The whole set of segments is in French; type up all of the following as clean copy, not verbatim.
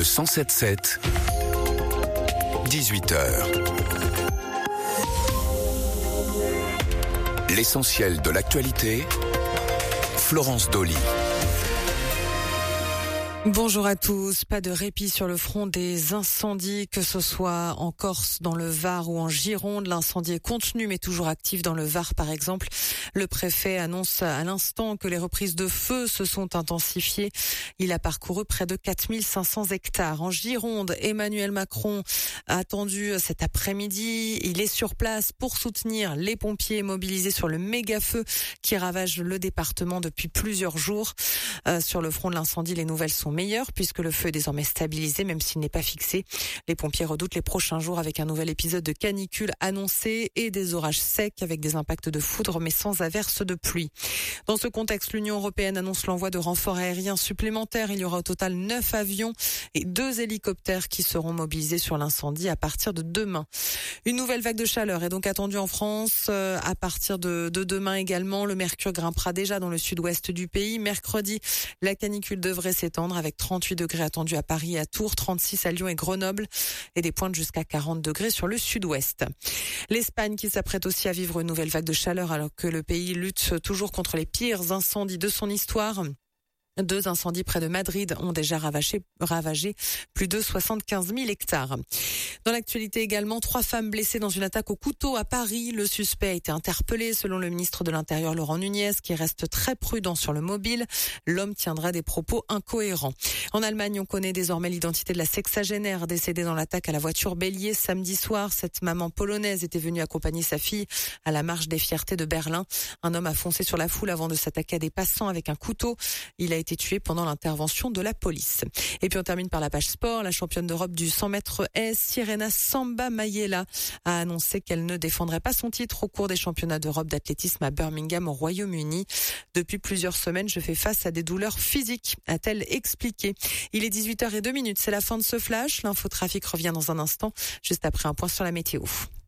Le 107.7, 18h. L'essentiel de l'actualité, Florence Dolly. Bonjour à tous. Pas de répit sur le front des incendies, que ce soit en Corse, dans le Var ou en Gironde. L'incendie est contenu mais toujours actif dans le Var par exemple. Le préfet annonce à l'instant que les reprises de feu se sont intensifiées. Il a parcouru près de 4500 hectares. En Gironde, Emmanuel Macron a attendu cet après-midi. Il est sur place pour soutenir les pompiers mobilisés sur le méga-feu qui ravage le département depuis plusieurs jours. Sur le front de l'incendie, les nouvelles sont meilleures puisque le feu est désormais stabilisé même s'il n'est pas fixé. Les pompiers redoutent les prochains jours avec un nouvel épisode de canicule annoncé et des orages secs avec des impacts de foudre mais sans averse de pluie. Dans ce contexte, l'Union européenne annonce l'envoi de renforts aériens supplémentaires. Il y aura au total 9 avions et 2 hélicoptères qui seront mobilisés sur l'incendie à partir de demain. Une nouvelle vague de chaleur est donc attendue en France à partir de demain également. Le mercure grimpera déjà dans le sud-ouest du pays. Mercredi, la canicule devrait s'étendre avec 38 degrés attendus à Paris et à Tours, 36 à Lyon et Grenoble et des pointes jusqu'à 40 degrés sur le sud-ouest. L'Espagne qui s'apprête aussi à vivre une nouvelle vague de chaleur alors que le pays lutte toujours contre les pires incendies de son histoire. 2 incendies près de Madrid ont déjà ravagé plus de 75 000 hectares. Dans l'actualité également, 3 femmes blessées dans une attaque au couteau à Paris. Le suspect a été interpellé selon le ministre de l'Intérieur Laurent Nunez qui reste très prudent sur le mobile. L'homme tiendra des propos incohérents. En Allemagne, on connaît désormais l'identité de la sexagénaire décédée dans l'attaque à la voiture bélier samedi soir. Cette maman polonaise était venue accompagner sa fille à la marche des fiertés de Berlin. Un homme a foncé sur la foule avant de s'attaquer à des passants avec un couteau. Il a été tué pendant l'intervention de la police. Et puis on termine par la page sport. La championne d'Europe du 100 mètres haies, Sirena Samba Mayela, a annoncé qu'elle ne défendrait pas son titre au cours des championnats d'Europe d'athlétisme à Birmingham au Royaume-Uni. Depuis plusieurs semaines, je fais face à des douleurs physiques, a-t-elle expliqué. Il est 18h02, c'est la fin de ce flash. L'infotrafic revient dans un instant, juste après un point sur la météo.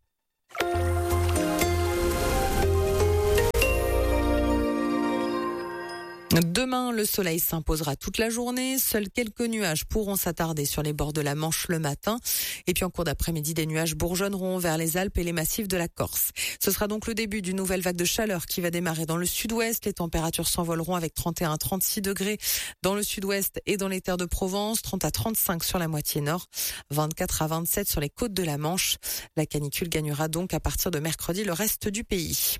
Demain, le soleil s'imposera toute la journée. Seuls quelques nuages pourront s'attarder sur les bords de la Manche le matin. Et puis en cours d'après-midi, des nuages bourgeonneront vers les Alpes et les massifs de la Corse. Ce sera donc le début d'une nouvelle vague de chaleur qui va démarrer dans le sud-ouest. Les températures s'envoleront avec 31 à 36 degrés dans le sud-ouest et dans les terres de Provence, 30 à 35 sur la moitié nord, 24 à 27 sur les côtes de la Manche. La canicule gagnera donc à partir de mercredi le reste du pays.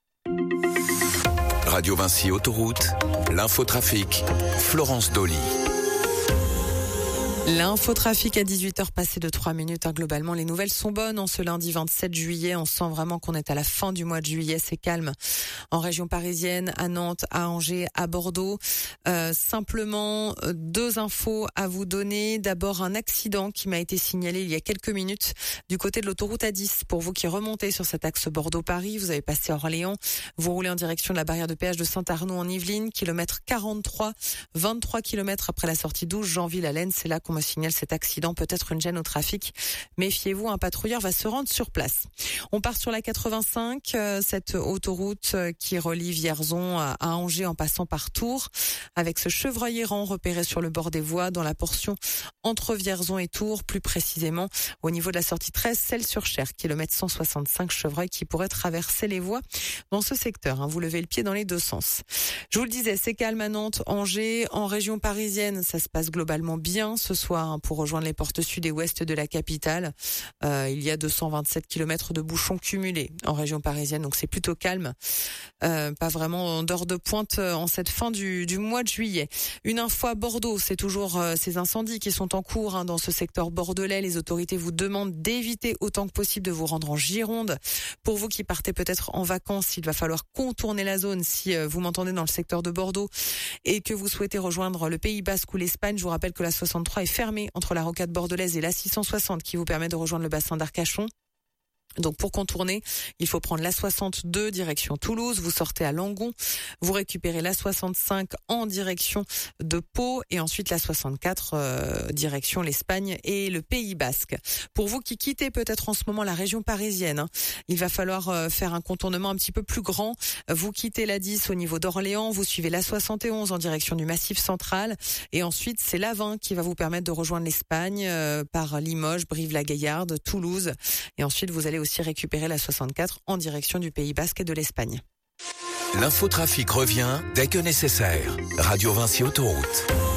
Radio Vinci Autoroute, l'infotrafic, Florence Dolly. L'infotrafic à 18h passé de 3 minutes. Globalement, les nouvelles sont bonnes. En ce lundi 27 juillet, on sent vraiment qu'on est à la fin du mois de juillet. C'est calme en région parisienne, à Nantes, à Angers, à Bordeaux. Simplement, 2 infos à vous donner. D'abord, un accident qui m'a été signalé il y a quelques minutes du côté de l'autoroute A10. Pour vous qui remontez sur cet axe Bordeaux-Paris, vous avez passé Orléans, vous roulez en direction de la barrière de péage de Saint-Arnaud en Yvelines, kilomètre 43, 23 kilomètres après la sortie 12, Jeanville-Allen. C'est là qu'on me signale cet accident, peut-être une gêne au trafic. Méfiez-vous, un patrouilleur va se rendre sur place. On part sur la 85, cette autoroute qui relie Vierzon à Angers en passant par Tours, avec ce chevreuil errant repéré sur le bord des voies dans la portion entre Vierzon et Tours, plus précisément au niveau de la sortie 13, Celles-sur-Cher, kilomètre 165, chevreuil qui pourrait traverser les voies dans ce secteur. Vous levez le pied dans les 2 sens. Je vous le disais, c'est calme à Nantes, Angers, en région parisienne, ça se passe globalement bien ce soir pour rejoindre les portes sud et ouest de la capitale. Il y a 227 kilomètres de bouchons cumulés en région parisienne, donc c'est plutôt calme. Pas vraiment d'heure de pointe en cette fin du mois de juillet. Une info à Bordeaux, c'est toujours ces incendies qui sont en cours dans ce secteur bordelais. Les autorités vous demandent d'éviter autant que possible de vous rendre en Gironde. Pour vous qui partez peut-être en vacances, il va falloir contourner la zone si vous m'entendez dans le secteur de Bordeaux et que vous souhaitez rejoindre le Pays Basque ou l'Espagne. Je vous rappelle que la 63 est fermée entre la rocade bordelaise et la 660 qui vous permet de rejoindre le bassin d'Arcachon. Donc pour contourner, il faut prendre la 62 direction Toulouse, vous sortez à Langon, vous récupérez la 65 en direction de Pau et ensuite la 64 direction l'Espagne et le Pays Basque. Pour vous qui quittez peut-être en ce moment la région parisienne, il va falloir faire un contournement un petit peu plus grand. Vous quittez la 10 au niveau d'Orléans, vous suivez la 71 en direction du Massif central et ensuite c'est la 20 qui va vous permettre de rejoindre l'Espagne par Limoges, Brive-la-Gaillarde, Toulouse et ensuite vous allez aussi récupérer la 64 en direction du Pays Basque et de l'Espagne. L'infotrafic revient dès que nécessaire. Radio Vinci Autoroute.